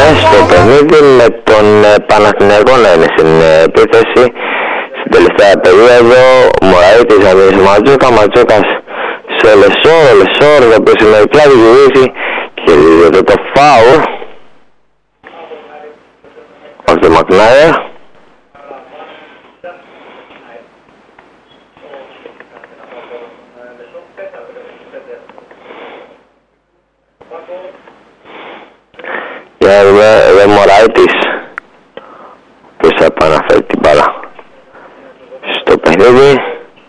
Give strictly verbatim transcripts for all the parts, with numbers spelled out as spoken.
στο παιχνίδι με τον ε, Παναθηναϊκό να είναι στην ε, επίθεση. Στην τελευταία περίοδο Μωραΐτης αδείες Ματζούκα, Ματζούκας σε Λεσόρ, ο Λεσόρ ο οποίος είναι η πλάτη γυρίζει και δίδεται το φάουλ από τον Μακνάιερ. Και ο Μωραΐτης που θα επαναφέρει την μπάλα στο παιχνίδι.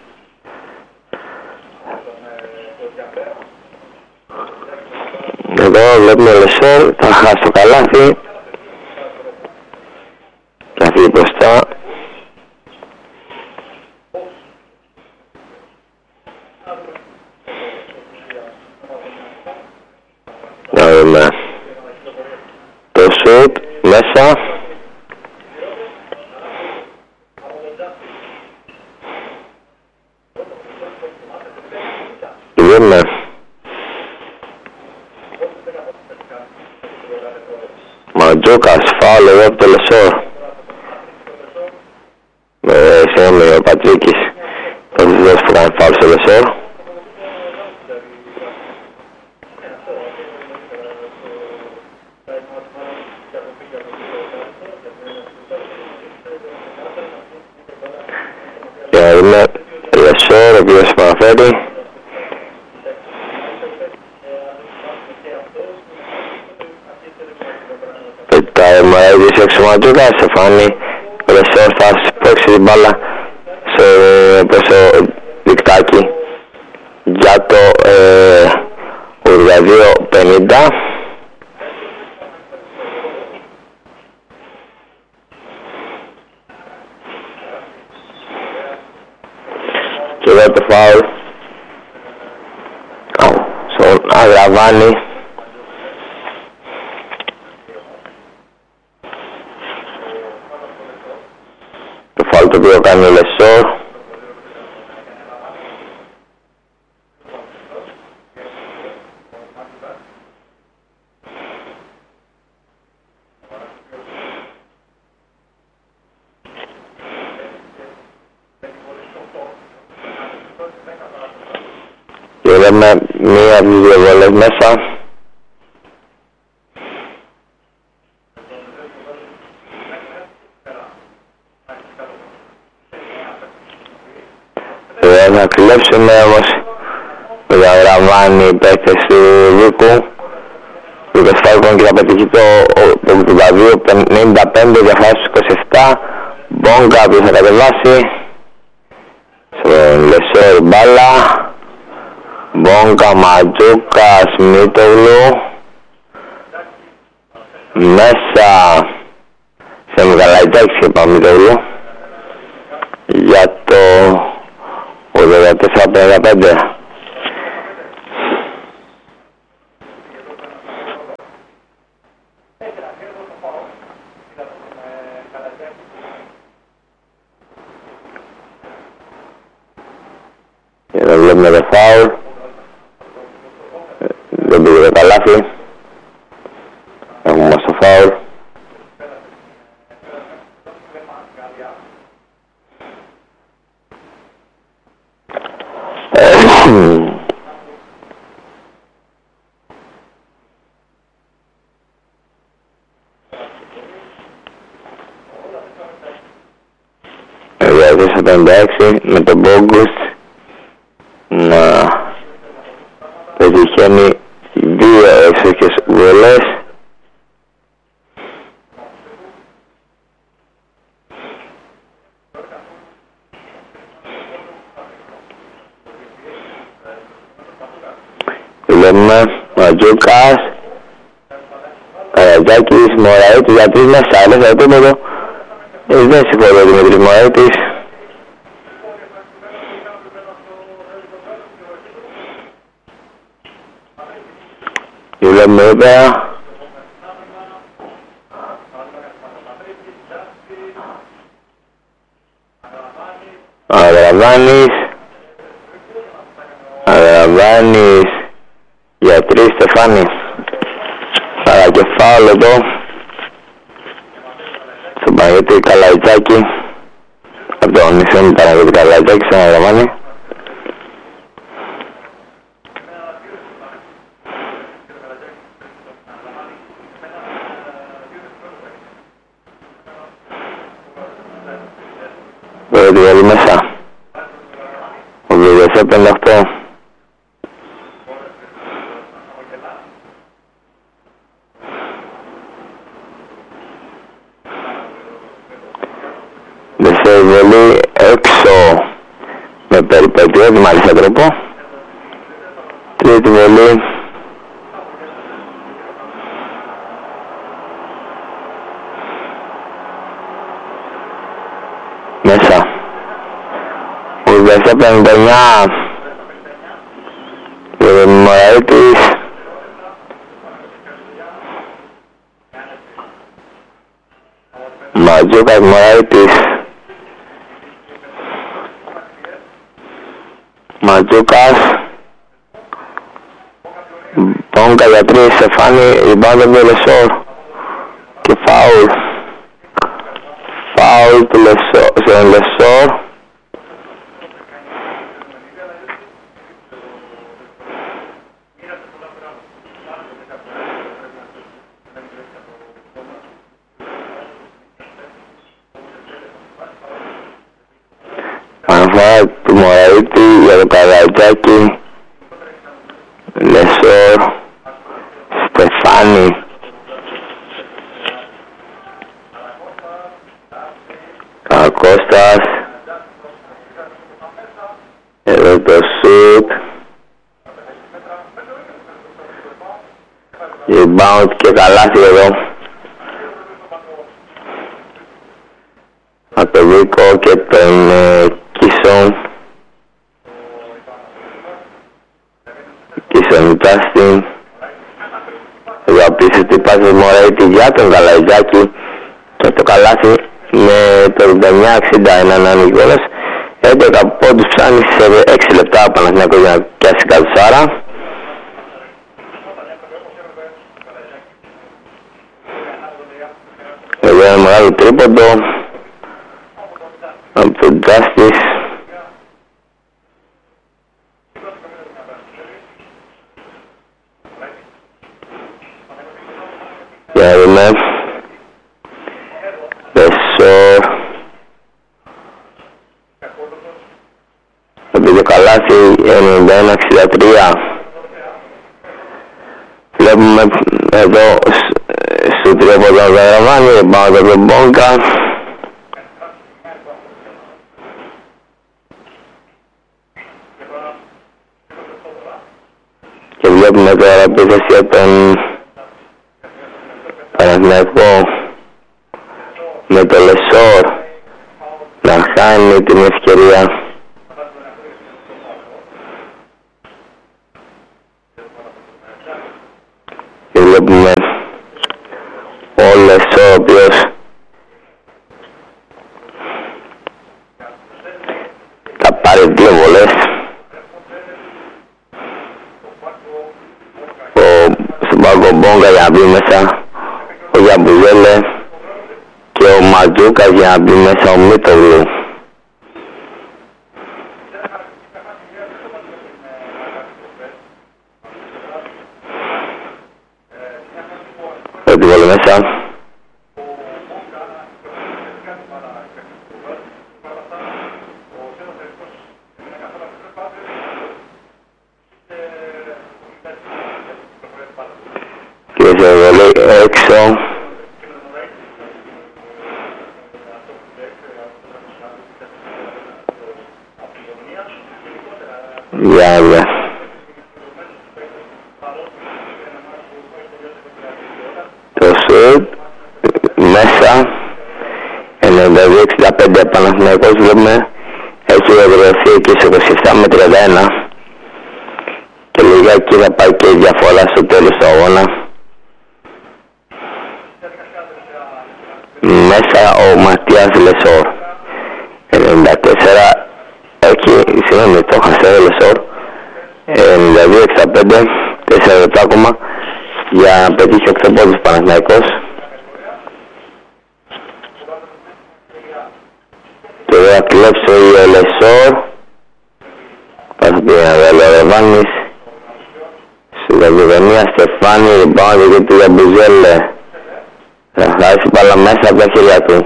Εδώ βλέπουμε ο Λεσόρ, θα χάσει το καλάθι, θα φύγει μπροστά. Να δούμε το σουτ μέσα. Δούμε Ματζούκας, φάουλ εδώ από το Λεσόρ. Ε, συγγνώμη ο Πατρίκης, το δίδος που κάνει φάουλ στο Λεσόρ. Και να δούμε Λεσόρ, ο οποίος παραφέρει. Πετάει ο Μωραΐτης έξω ο Ματζούκας, σε φάνη ο Λεσόρ θα σπρώξει την μπάλα προς το δικτάκι για το ε, ογδόντα δύο πενήντα. Και εδώ το φάουλ στον Αγραβάνη. Το φάουλ το οποίο κάνει ο Λεσόρ. Και λέμε μία από τις δύο βολές μέσα. Ε, να κλέψουμε όμως το διαγραμμάνει οι παίκτες του Βίκου. Λούκας Φάλκον και θα πετύχει το ογδόντα δύο πενήντα πέντε διαφάσεις είκοσι επτά. Μπόγκα που θα κατεβάσει στον Λεσόρ μπάλα. Μπόγκα, Ματζούκα, Σμίτογλου μέσα σε Μιγαλαϊτζάκη και Παμίτογλου για το ογδόντα τέσσερα πενήντα πέντε. Και εδώ βλέπουμε το φάουλ. Δεν πήγε το καλάθι. Έχουμε μας το φάουλ. Εδώ πενήντα έξι με τον Μπόγκους να πετυχαίνει δύο έξοχες βολές. Βλέπουμε Ματζούκας, Καρατζάκης, Μωραΐτης για τρεις μέσα, αλλά στο επίπεδο δεν συμφωνώ με Δημήτρης Μωραΐτης. Και βλέπουμε εδώ πέρα Αγραβάνης Αγραβάνης για τρεις Στεφάνης παρακεφάλαιο εδώ Παναγιώτη Καλαϊτζάκη, από το νησί Παναγιώτη Καλαϊτζάκη, στον Αγρομάνη. Πρώτη βολή μέσα. ογδόντα πενήντα οκτώ. Δεύτερη βολή έξω με περιπέτειες, μάλιστα τρόπο. Τρίτη βολή μέσα. ογδόντα πενήντα εννιά. Μωραήτης. Ματζούκας, Μωραήτης. Ματζούκας. Μπόγκα για τρεις, Στεφάνη, rebound από το Λεσόρ. Και φάουλ. Φάουλ του Λεσόρ. Αναφορά του Μωραήτη για το Καλαϊτζάκη, Λεσόρ, Στεφάνη. Κώστας. Εδώ το σουτ. Rebound και καλάθι εδώ. Από το Βίκο και τον ε, Κίσον. Κίσον Τάστιν. Εδώ απίστευτη πάση Μωραήτη για τον Καλαϊτζάκη και το καλάθι με το ογδόντα εννιά εξήντα ένα να είναι κιόλας. έντεκα πόντους ψάνει σε έξι λεπτά ο Παναθηναϊκός για να πιάσει κατσάρα. Εδώ ένα μεγάλο τρίποντο από τον Justice. Για να δούμε. Λεσόρ. Θα πήγε καλάθι ενενήντα ένα εξήντα τρία. Βλέπουμε εδώ στο τρίποντο να γραμμάνει, πάνω από τον Μπόγκα. Και βλέπουμε τώρα επίθεση από τον Παναθηναϊκό με το Λεσόρ να χάνει την ευκαιρία. Και βλέπουμε ο Λεσόρ ο οποίος θα πάρει δύο βολές. Στον πάγκο Μπόγκα για να μπει μέσα ο Γιαμπουζέλε και ο Ματζούκας για να μπει μέσα ο Μίτογλου. Ό,τι βόλε μέσα. Και σε βολή έξω. Για να το σουτ μέσα ενενήντα δύο εξήντα πέντε Παναθηναϊκός βλέπουμε έχει εδραιωθεί εκεί σε είκοσι επτά με τριάντα ένα και λιγάκι θα πάει και η διαφορά στο τέλος του αγώνα. Μέσα ο Ματίας Λεσόρ ενενήντα τέσσερα όχι, συγγνώμη, το χασέ Λεσόρ ενενήντα δύο εξήντα πέντε, τέσσερα λεπτά ακόμα για να πετύχει οκτώ πόντους Παναθηναϊκός. Λέψο ή ο Λεσόρ. Πάση πήγαινε ο Ρεβάνης. Στην Κακεδονία, Στεφάνη, πάνω και του Γιαμπουζέλε. Θα χάσει πάλα μέσα από τα χέρια του.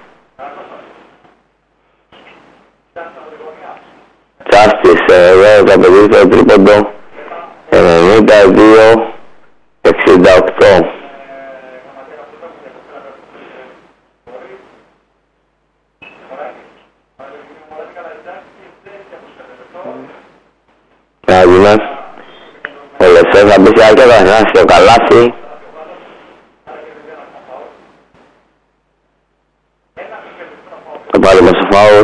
Τσάστης, εδώ θα πετύχει το τρίποντο. ενενήντα δύο εξήντα οκτώ. Να δούμε. Ο Λεσόρ θα μπει σε αρκετά, να στο καλάθι. Θα πάρει μέσα φάουλ.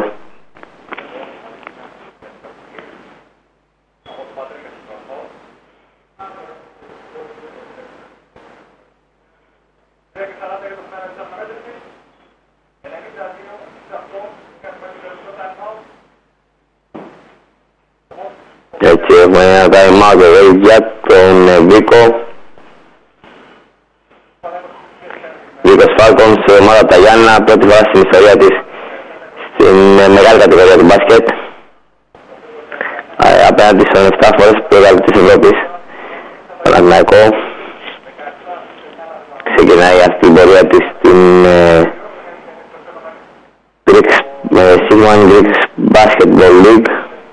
Έτσι έχουμε ένα time out εδώ για τον Βίκο. Βίκος Φάλκον σε ομάδα τα Γιάννα, πρώτη φορά στην ιστορία της στην μεγάλη κατηγορία του μπάσκετ. Απέναντι στον επτά φορές πρωταθλητή της Ευρώπης, Παναθηναϊκό. Ξεκινάει αυτή την πορεία της στην Sigma Greeks Basketball League.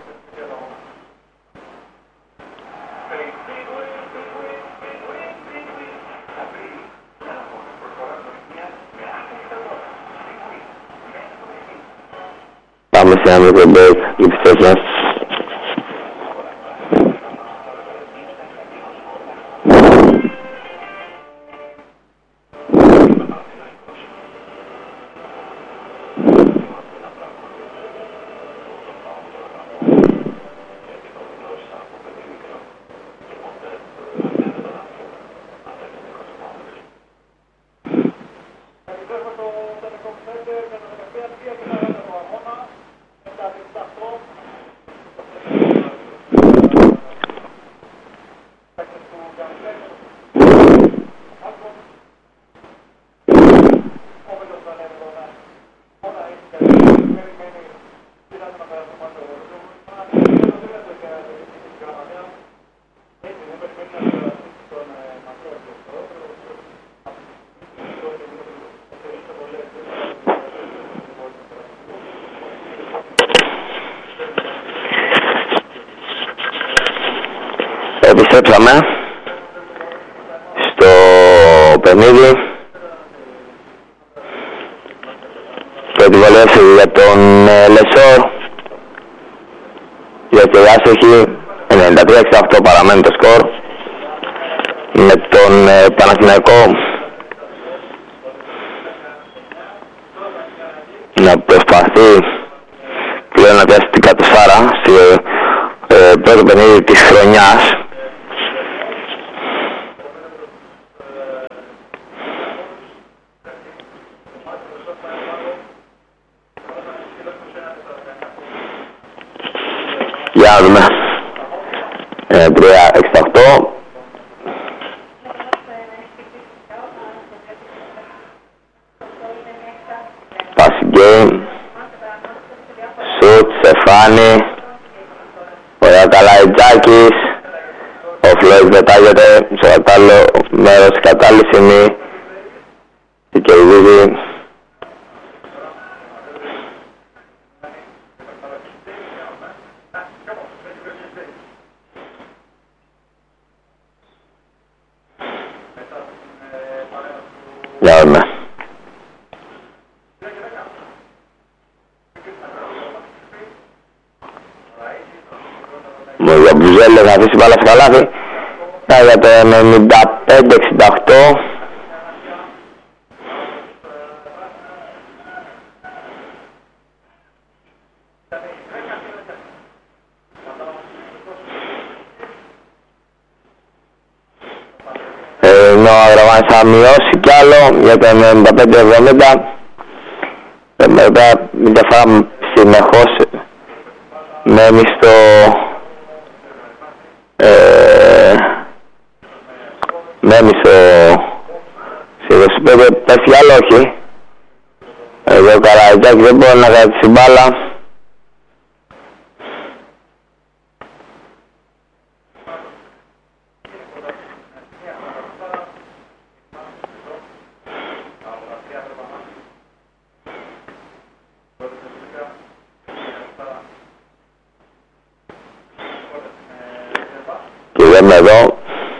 Πάμε σε ένα μικρό break και επιστρέφουμε. Επιστρέψαμε στο παιχνίδι. Πρώτη βολή για τον ε, Λεσόρ. Για τη άστοχη ενενήντα τρία εξήντα οκτώ παραμένει το σκορ. Με τον ε, Παναθηναϊκό να προσπαθεί πλέον να πιάσει την κατοσάρα στο ε, πρώτο παιχνίδι της χρονιάς. Για να δούμε. τρία εξήντα οκτώ. Passing game. Σουτ, Στεφάνη. Ωραία καλά η Τζάκης. Ο Φλόης μετάγεται στο κατάλληλο μέρος της κατάλληλη στιγμή. Και κερδίζει. Για δούμε. Μου για Μπουζέλε θα αφήσει μπάλα στο καλάθι. Για το ενενήντα πέντε εξήντα οκτώ. Ενώ ο Αγραβάνης θα μειώσει κι άλλο για το ενενήντα πέντε εβδομήντα. Μετά μην τα φάμε συνεχώς μένει στο ε, μένει στο σε είκοσι πέντε, πέσει άλλο όχι. Εδώ ο Καραϊτζάκης δεν μπορεί να κρατήσει μπάλα. Έχουμε εδώ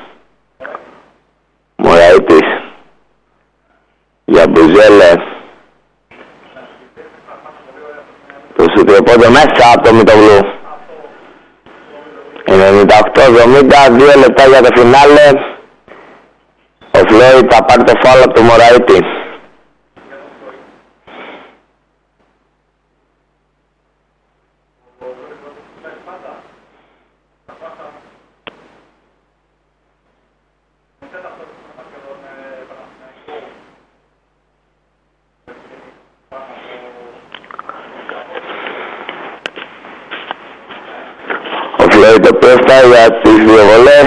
Μωραΐτης για Μπουζέλε. Το σουτριοπόντο μέσα από το Μητοβλού. ενενήντα οκτώ εβδομήντα, δύο λεπτά για το φινάλε. Ο Φλόιτ θα πάρει το φάουλ από το Μωραΐτη. Το οποίο φτάει για τις δύο βολές.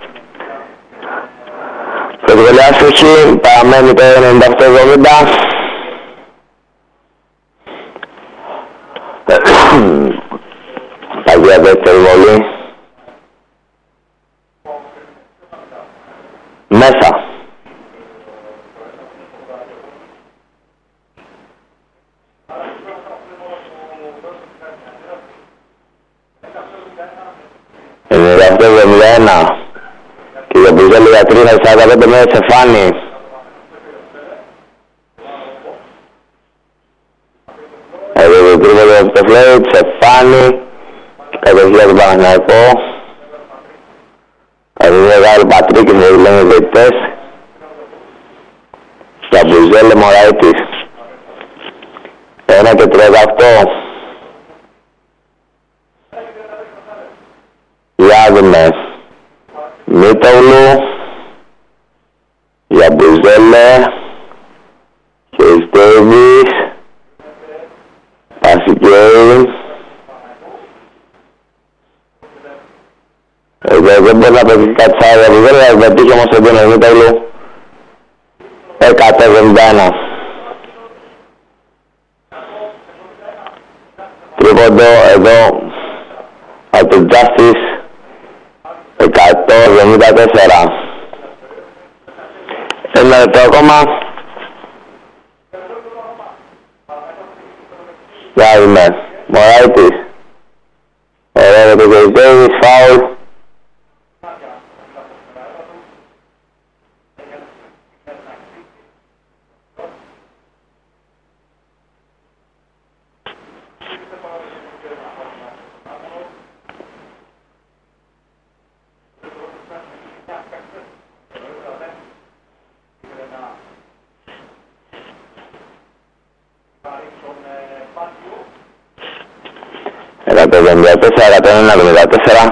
Το άστοχη, παραμένει το ενενήντα οκτώ εβδομήντα. Πάει για δεύτερη βολή. Μέσα. ενενήντα οκτώ εβδομήντα ένα και για Μπουζέλη για τρία σαράντα πέντε μέρες σε φάνη. Εδώ το τρίποδο από το Φλόιτ σε φάνη. Κατευθεία του Παναθηναϊκού. Κατευθεία Γάλλη Πατρίκης με λένε διαιτητές. Για Μπουζέλη Μωραΐτης. ένα και τριάντα οκτώ. Διάδημες Μητοβλού για Μπουζέλε και Στέβης Πασικέιν. Εδώ δεν μπορεί να πετύχει κάτι σαν για Μπουζέλε, θα πετύχει όμως εντόνος Μητοβλού. εκατόν εβδομήντα ένα. Τρίποντο εδώ από το Justice εκατόν εβδομήντα τέσσερα. Ένα λεπτό ακόμα. Για δούμε. Μωραΐτης. Ωραία το Κεϊτέγης, φάουλ. εκατόν εβδομήντα τέσσερα, εκατόν εβδομήντα τέσσερα.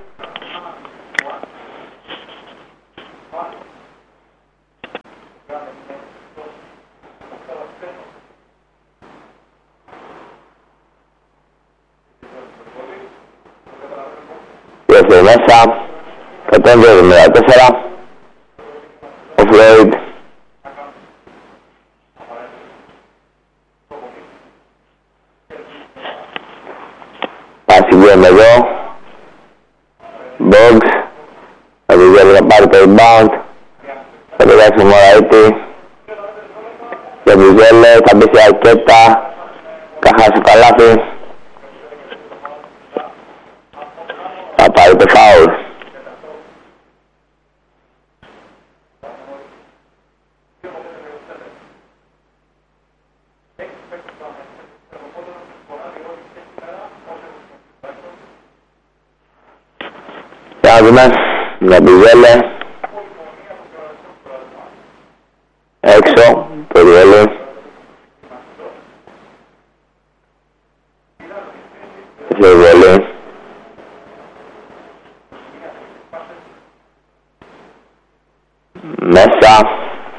Δεύτερη μέσα, εκατόν εβδομήντα τέσσερα. Ο Φλόιτ. Πασιγιώνει εδώ. Μπόγκς. Θα βγει να πάρει το rebound. Θα περάσει ο Μωραΐτη. Και Μπουζέλε, θα μπει σε αρκέτα. Καχάσει καλάθι. Θα πάρει το φάουλ. Θα δούμε για Μπουζέλε. Έξω, περιέλει. Περιέλει. Μέσα.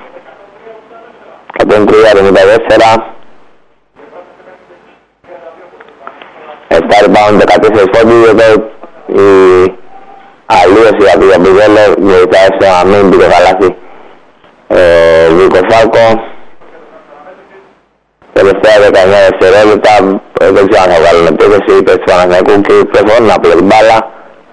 εκατόν τρία εβδομήντα τέσσερα. επτά rebound, δεκατέσσερα πόντους. Εδώ η αλλίωση από την Μπουζέλε βοηθάει στο να μην μπει το καλάθι Βουκοφάκο. Τελευταία δεκαεννιά δευτερόλεπτα, δεν ξέρω αν θα βγάλουν επίθεση, είπε του Παναθηναϊκού και προφώνουν από την μπάλα.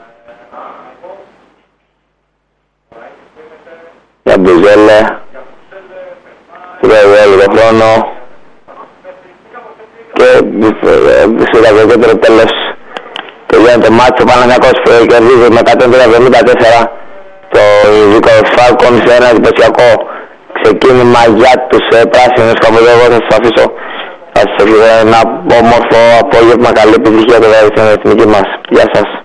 Για Μπουζέλε, τρώει όλο τον χρόνο και στο δεκαετέτερο τέλος τελειώνει είναι το μάτσο. Ο Παναθηναϊκός κερδίζει με εκατόν εβδομήντα τέσσερα το ειδικό Falcons, ένα εντυπωσιακό ξεκίνημα για τους ε, πράσινους. Κάπου εδώ εγώ θα σας αφήσω. Θα σας αφήσω ένα όμορφο απόγευμα. Καλή επιτυχία τώρα στην εθνική μας. Γεια σας.